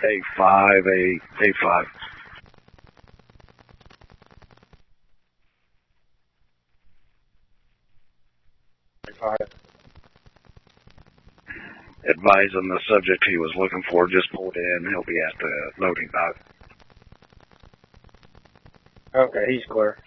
A5, A5. Advising the subject he was looking for just pulled in. He'll be at the loading dock. Okay, he's clear.